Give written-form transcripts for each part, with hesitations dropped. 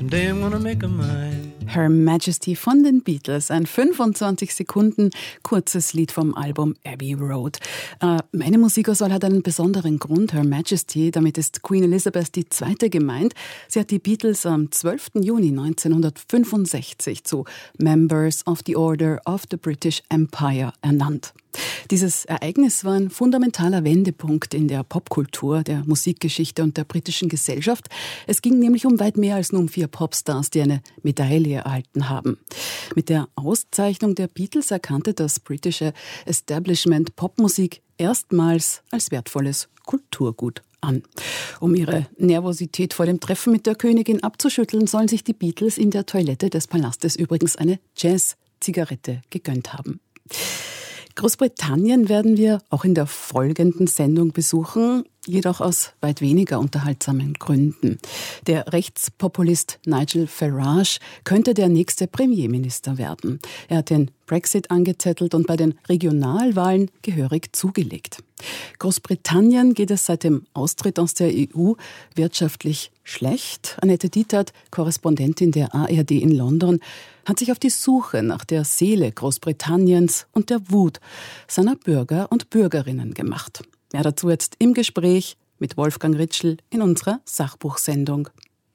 Someday I'm gonna make her mine. Her Majesty von den Beatles, ein 25 Sekunden kurzes Lied vom Album Abbey Road. Meine Musikauswahl hat einen besonderen Grund, Her Majesty, damit ist Queen Elizabeth II. Gemeint. Sie hat die Beatles am 12. Juni 1965 zu Members of the Order of the British Empire ernannt. Dieses Ereignis war ein fundamentaler Wendepunkt in der Popkultur, der Musikgeschichte und der britischen Gesellschaft. Es ging nämlich um weit mehr als nur um 4 Popstars, die eine Medaille erhalten haben. Mit der Auszeichnung der Beatles erkannte das britische Establishment Popmusik erstmals als wertvolles Kulturgut an. Um ihre Nervosität vor dem Treffen mit der Königin abzuschütteln, sollen sich die Beatles in der Toilette des Palastes übrigens eine Jazz-Zigarette gegönnt haben. Großbritannien werden wir auch in der folgenden Sendung besuchen, jedoch aus weit weniger unterhaltsamen Gründen. Der Rechtspopulist Nigel Farage könnte der nächste Premierminister werden. Er hat den Brexit angezettelt und bei den Regionalwahlen gehörig zugelegt. Großbritannien geht es seit dem Austritt aus der EU wirtschaftlich schlecht. Annette Dietert, Korrespondentin der ARD in London, hat sich auf die Suche nach der Seele Großbritanniens und der Wut seiner Bürger und Bürgerinnen gemacht. Mehr dazu jetzt im Gespräch mit Wolfgang Ritschl in unserer Sachbuchsendung.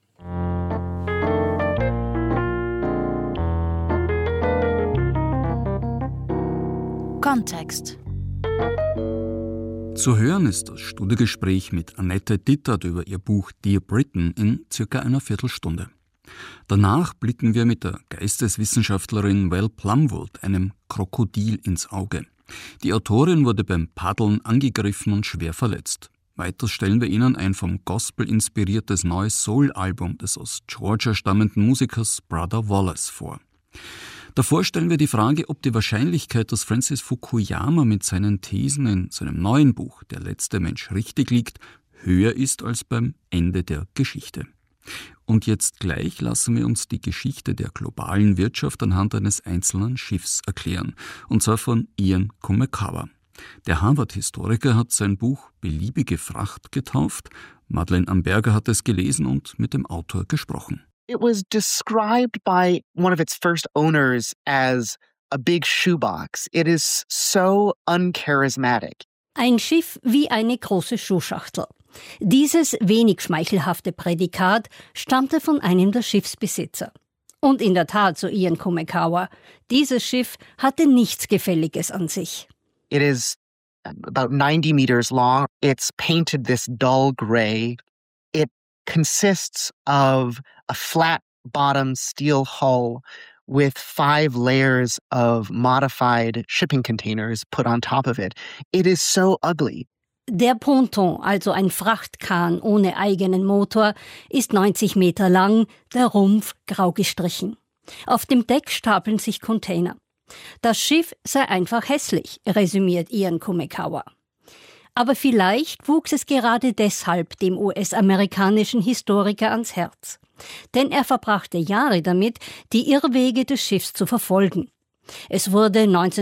Kontext. Zu hören ist das Studiogespräch mit Annette Dittert über ihr Buch Dear Britain in circa einer Viertelstunde. Danach blicken wir mit der Geisteswissenschaftlerin Val Plumwood einem Krokodil ins Auge. Die Autorin wurde beim Paddeln angegriffen und schwer verletzt. Weiter stellen wir Ihnen ein vom Gospel inspiriertes neues Soul-Album des aus Georgia stammenden Musikers Brother Wallace vor. Davor stellen wir die Frage, ob die Wahrscheinlichkeit, dass Francis Fukuyama mit seinen Thesen in seinem neuen Buch Der letzte Mensch richtig liegt, höher ist als beim Ende der Geschichte. Und jetzt gleich lassen wir uns die Geschichte der globalen Wirtschaft anhand eines einzelnen Schiffs erklären, und zwar von Ian Kumekawa. Der Harvard-Historiker hat sein Buch Beliebige Fracht getauft. Madeleine Amberger hat es gelesen und mit dem Autor gesprochen. It was described by one of its first owners as a big shoebox. It is so uncharismatic. Ein Schiff wie eine große Schuhschachtel. Dieses wenig schmeichelhafte Prädikat stammte von einem der Schiffsbesitzer. Und in der Tat, so Ian Kumekawa, dieses Schiff hatte nichts Gefälliges an sich. It is about 90 meters long. It's painted this dull gray. It consists of a flat-bottom steel hull with 5 layers of modified shipping containers put on top of it. It is so ugly. Der Ponton, also ein Frachtkahn ohne eigenen Motor, ist 90 Meter lang, der Rumpf grau gestrichen. Auf dem Deck stapeln sich Container. Das Schiff sei einfach hässlich, resümiert Ian Kumekawa. Aber vielleicht wuchs es gerade deshalb dem US-amerikanischen Historiker ans Herz. Denn er verbrachte Jahre damit, die Irrwege des Schiffs zu verfolgen. Es wurde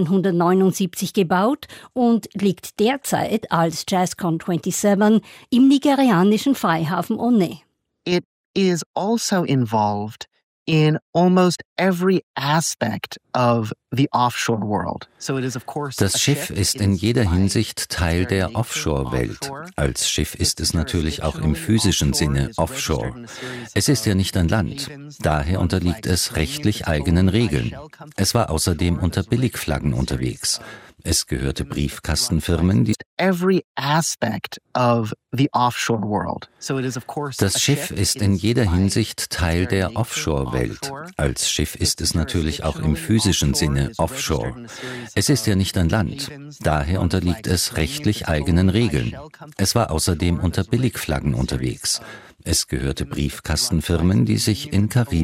1979 gebaut und liegt derzeit als JazzCon 27 im nigerianischen Freihafen Onne. It is also involved in almost every aspect of the offshore world. Das Schiff ist in jeder Hinsicht Teil der Offshore-Welt. Als Schiff ist es natürlich auch im physischen Sinne Offshore. Es ist ja nicht an Land. Daher unterliegt es rechtlich eigenen Regeln. Es war außerdem unter Billigflaggen unterwegs. Es gehörte Briefkastenfirmen, die every aspect of the offshore world. Das Schiff ist in jeder Hinsicht Teil der Offshore-Welt. Als Schiff ist es natürlich auch im physischen Sinne Offshore. Es ist ja nicht an Land. Daher unterliegt es rechtlich eigenen Regeln. Es war außerdem unter Billigflaggen unterwegs. Es gehörte Briefkastenfirmen, die sich in Karibik